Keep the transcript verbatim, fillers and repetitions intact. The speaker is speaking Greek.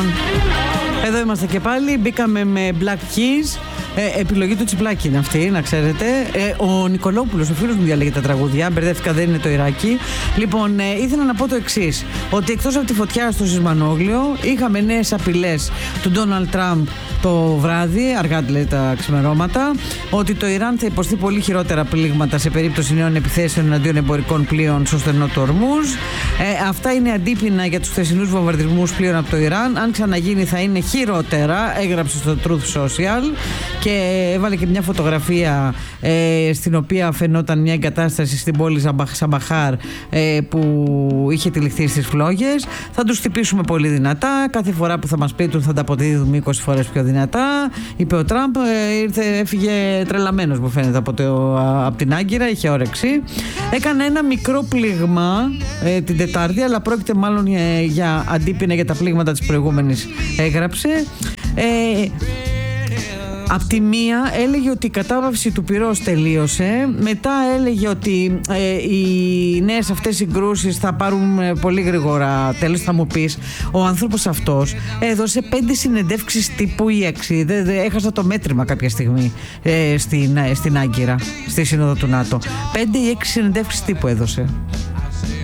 εδώ είμαστε και πάλι. Μπήκαμε με Black Keys. Ε, επιλογή του Τσιπλάκη είναι αυτή, να ξέρετε. Ε, ο Νικολόπουλος, ο φίλος μου, διαλέγει τα τραγούδια. Μπερδεύτηκα, δεν είναι το Ιράκι. Λοιπόν, ε, ήθελα να πω το εξής: ότι εκτός από τη φωτιά στο Σισμανόγλιο, είχαμε νέες απειλές του Ντόναλντ Τραμπ το βράδυ, αργά λέει τα ξημερώματα, ότι το Ιράν θα υποστεί πολύ χειρότερα πλήγματα σε περίπτωση νέων επιθέσεων εναντίον εμπορικών πλοίων στο στενό του Ορμούζ. Ε, αυτά είναι αντίπεινα για τους χθεσινούς βομβαρδισμούς πλοίων από το Ιράν. Αν ξαναγίνει, θα είναι χειρότερα, έγραψε στο Truth Social. Και έβαλε και μια φωτογραφία ε, στην οποία φαινόταν μια εγκατάσταση στην πόλη Σαμπαχάρ ε, που είχε τυλιχθεί στις φλόγες. Θα τους χτυπήσουμε πολύ δυνατά. Κάθε φορά που θα μας πλήττουν θα τα αποδίδουμε είκοσι φορές πιο δυνατά, είπε ο Τραμπ. Ε, ήρθε, έφυγε τρελαμένος, μου φαίνεται, από, το, από την Άγκυρα. Είχε όρεξη. Έκανε ένα μικρό πλήγμα ε, την Τετάρτη, αλλά πρόκειται μάλλον για, για αντίπεινα για τα πλήγματα της προηγούμενης, έγραψε. Ε, Απ' τη μία έλεγε ότι η κατάπαυση του πυρός τελείωσε. Μετά έλεγε ότι ε, οι νέες αυτές συγκρούσεις θα πάρουν ε, πολύ γρήγορα τέλος. Θα μου πεις, ο άνθρωπος αυτός έδωσε πέντε συνεντεύξεις τύπου ή έξι. Δε, δε, έχασα το μέτρημα κάποια στιγμή ε, στην, ε, στην Άγκυρα, στη Σύνοδο του ΝΑΤΟ. Πέντε ή έξι συνεντεύξεις τύπου έδωσε.